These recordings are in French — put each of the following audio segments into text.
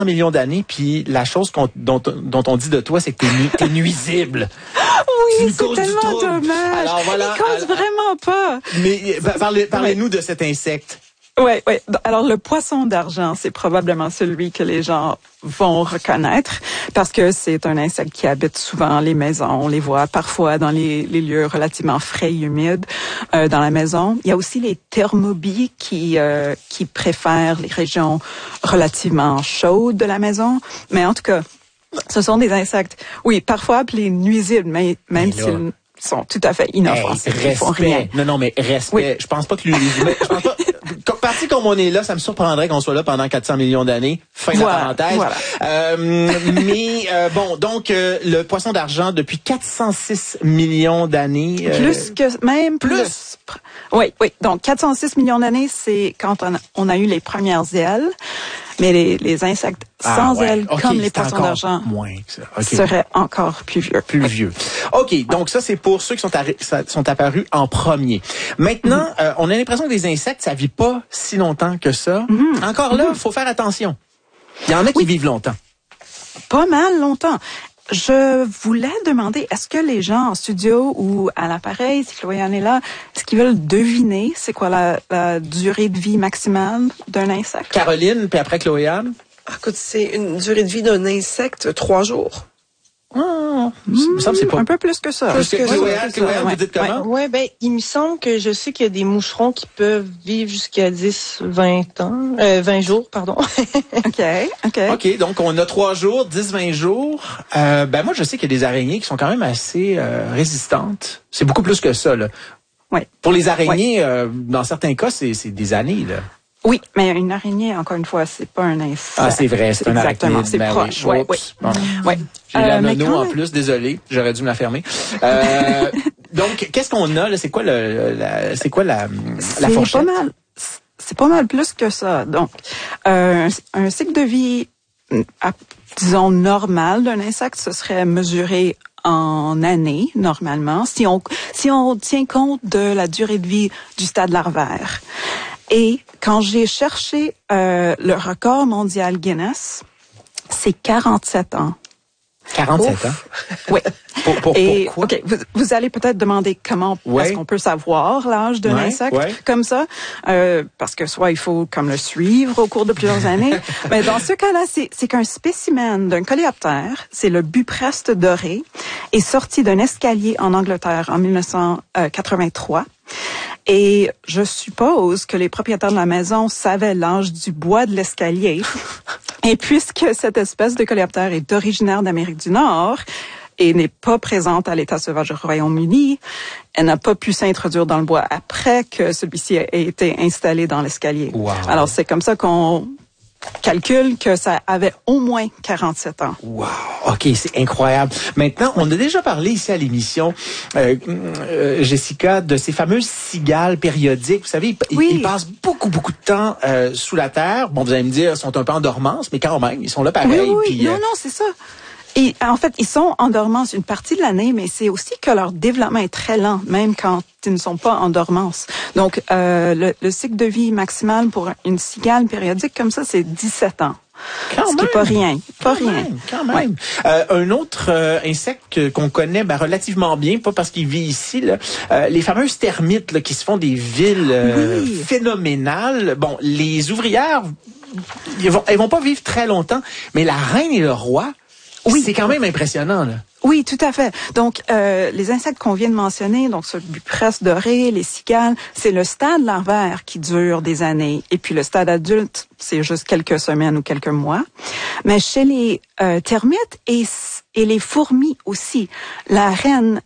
millions d'années, puis la chose dont on dit de toi, c'est que t'es nuisible. Oui, c'est tellement dommage. Alors voilà. Il cause vraiment pas. Mais parlez-nous de cet insecte. Oui. Alors, le poisson d'argent, c'est probablement celui que les gens vont reconnaître parce que c'est un insecte qui habite souvent les maisons. On les voit parfois dans les lieux relativement frais et humides dans la maison. Il y a aussi les thermobies qui préfèrent les régions relativement chaudes de la maison. Mais en tout cas, ce sont des insectes, oui, parfois appelés nuisibles, mais même s'ils sont tout à fait inoffensifs. Ils font rien. Non, mais respect. Oui. Je pense pas que parti comme on est là, ça me surprendrait qu'on soit là pendant 400 millions d'années. Fin de la parenthèse. Voilà. Bon, donc le poisson d'argent depuis 406 millions d'années. Plus. Oui. Donc 406 millions d'années, c'est quand on a eu les premières ailes. Mais les insectes sans ailes, comme les poissons d'argent, seraient encore plus vieux. OK, donc ça, c'est pour ceux qui sont apparus en premier. Maintenant, on a l'impression que les insectes, ça vit pas si longtemps que ça. Encore là, il faut faire attention. Il y en a qui vivent longtemps. Pas mal longtemps. Je voulais demander, est-ce que les gens en studio ou à l'appareil, si Chloé-Anne est là, est-ce qu'ils veulent deviner c'est quoi la durée de vie maximale d'un insecte? Caroline, puis après Chloé-Anne? Écoute, c'est une durée de vie d'un insecte 3 jours. Il me semble que c'est pas... Un peu plus que ça. Chloé-Anne, vous dites comment? Ouais, il me semble que je sais qu'il y a des moucherons qui peuvent vivre jusqu'à 20 jours, pardon. OK, donc on a 3 jours, 10-20 jours. Moi, je sais qu'il y a des araignées qui sont quand même assez résistantes. C'est beaucoup plus que ça, là. Ouais. Pour les araignées, dans certains cas, c'est des années, là. Oui, mais une araignée, encore une fois, c'est pas un insecte. Ah, c'est vrai, c'est un arachnide. C'est proche. Oui. J'ai la nono en plus, désolé, j'aurais dû me la fermer. Donc, qu'est-ce qu'on a là? C'est quoi la fourchette? C'est pas mal plus que ça. Donc, un cycle de vie, disons normal d'un insecte, ce serait mesuré en années normalement, si on tient compte de la durée de vie du stade larvaire. Et quand j'ai cherché le record mondial Guinness, c'est 47 ans. 47 ans? Oui. Pourquoi? OK, vous allez peut-être demander comment est-ce qu'on peut savoir l'âge d'un insecte comme ça, parce que soit il faut comme le suivre au cours de plusieurs années, mais dans ce cas-là, c'est qu'un spécimen d'un coléoptère, c'est le bupreste doré, est sorti d'un escalier en Angleterre en 1983. Et je suppose que les propriétaires de la maison savaient l'âge du bois de l'escalier. Et puisque cette espèce de coléoptère est originaire d'Amérique du Nord et n'est pas présente à l'état sauvage du Royaume-Uni, elle n'a pas pu s'introduire dans le bois après que celui-ci a été installé dans l'escalier. Wow. Alors, c'est comme ça qu'on calcule que ça avait au moins 47 ans. Wow, OK, c'est incroyable. Maintenant, on a déjà parlé ici à l'émission, Jessica, de ces fameuses cigales périodiques. Vous savez, ils passent beaucoup de temps sous la terre. Bon, vous allez me dire, ils sont un peu en dormance, mais quand même, ils sont là pareil. Oui. Puis, non, c'est ça. Et en fait, ils sont en dormance une partie de l'année, mais c'est aussi que leur développement est très lent, même quand ils ne sont pas en dormance. Donc, le cycle de vie maximal pour une cigale périodique comme ça, c'est 17 ans. Ce qui n'est pas rien. Quand même. Un autre insecte qu'on connaît relativement bien, pas parce qu'il vit ici, là, les fameuses termites là, qui se font des villes phénoménales. Bon, les ouvrières, elles vont pas vivre très longtemps, mais la reine et le roi, c'est quand même impressionnant, là. Oui, tout à fait. Donc, les insectes qu'on vient de mentionner, donc ce bupreste doré, les cigales, c'est le stade larvaire qui dure des années. Et puis le stade adulte, c'est juste quelques semaines ou quelques mois. Mais chez les termites et les fourmis aussi, la reine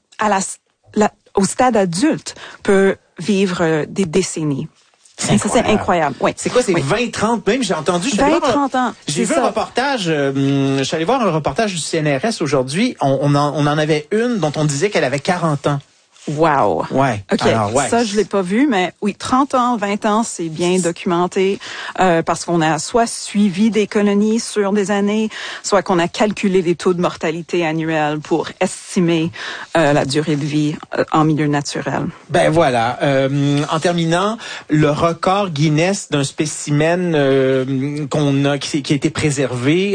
au stade adulte peut vivre des décennies. Ça, c'est incroyable. Oui. C'est quoi, c'est 20-30 même? J'ai entendu. 20-30 ans. J'ai vu un reportage, je suis allé voir un reportage du CNRS aujourd'hui. On en avait une dont on disait qu'elle avait 40 ans. Wow. Ouais. OK. Alors, Ça, je l'ai pas vu, mais oui, 30 ans, 20 ans, c'est bien documenté parce qu'on a soit suivi des colonies sur des années, soit qu'on a calculé les taux de mortalité annuels pour estimer la durée de vie en milieu naturel. Ben voilà. En terminant, le record Guinness d'un spécimen qui a été préservé